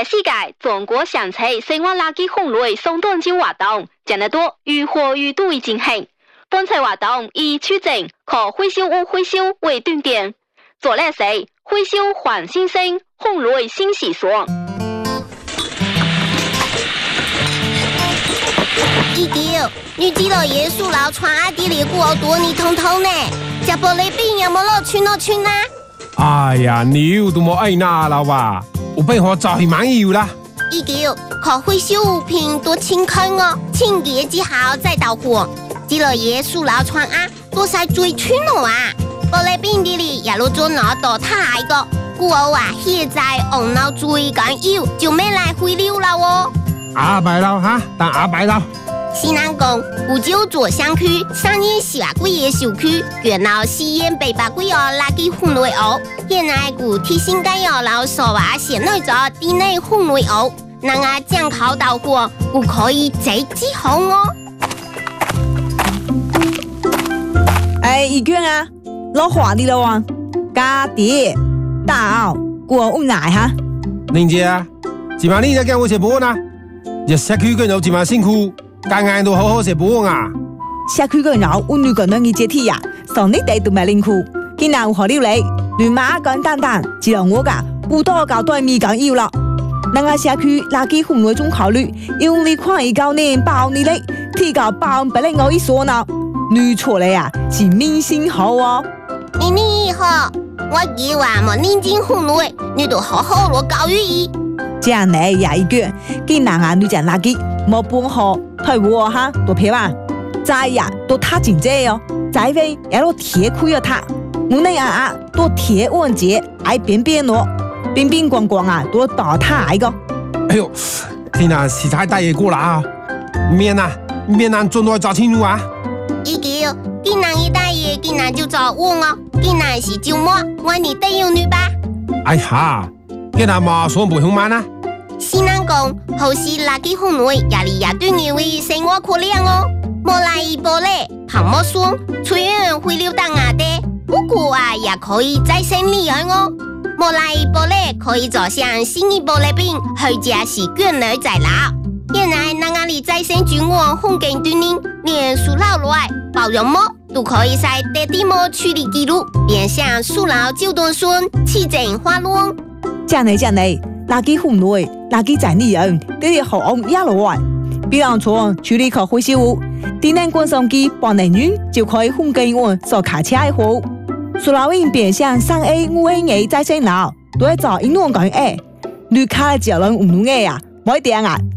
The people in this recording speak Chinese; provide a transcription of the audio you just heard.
世界中國上次生活垃圾分類相當之活動，真係多如火如荼的進行。本次活動以取證和回收物回收為重點，做了是回收換新生，分類新習俗。 29，你知道耶穌老傳阿啲嚟過多年通通呢？食玻璃餅有冇落村啦？ 哎呀，你都冇愛拿啦哇！我俾我就係蠻要啦。 29，可回收物品多清空哦，清潔之後再到貨。知道耶穌老傳啊，多晒最村咯啊！玻璃餅啲嚟也攞咗攞到太個，故我話現在紅腦最緊要就咩來回流啦喎。 阿伯佬哈，但阿伯佬。 西南宮古舊左鄉區上演小貴嘅小區，原來西演北巴貴哦垃圾分類哦，現在古提醒緊哦老手話寫內咗地內分類哦，能啊將口到貨，古可以直接紅哦。 一卷啊，攞華啲咯喎，家啲大過屋奶哈。 玲姐啊，今晚你在跟我食飯啊？一社區個人今晚辛苦。間間都好好食飯啊！ 社區個人有女個人嘅接替呀，上你哋都咪辛苦，今日有何料理？亂馬簡單單，只有我噶不多搞對米講要啦。那個社區垃圾分類中考慮，用你看一九年包你嘞，提高包不能我一說呢，女錯嘞啊，是明星好哦。 你好，我以為冇認真分類，你都好好落教育意。 這樣呢也一句，今日啊女講垃圾冇半好。退貨哈，多票啊！再呀，都他真濟哦，再飛也都鐵虧了他。我那啊，都鐵穩節，愛邊邊咯，邊邊光光啊，都倒他一個。 哎呦，天啊，實在大嘢過啦啊！面難做耐找清楚啊 ！29，今日一大爺，今日就找我哦，今日是周末，我你帶有女吧？ 哎呀，今日馬上不上班啊！ 西南宮好似垃圾分類也嚟也對你為生活可憐哦，冇來一波嘞，旁冇說，雖然會流到外地，不過啊也可以再生利潤哦，冇來一波嘞，可以做上新一波的餅，回家是捲兒在撈。現在那個裡再生菌網風景對您，連樹老來包容膜都可以在地地膜處理記錄，變相樹老就斷孫，起正花落。 這樣。垃圾分類，垃圾整理人，這啲好也落來。比方說處理可回收物，電能滾送機幫人員就可以分給我做卡車的貨。塑料瓶變相3A、5A 再生lab，都係找英文講你卡只能5A啊，冇一點啊。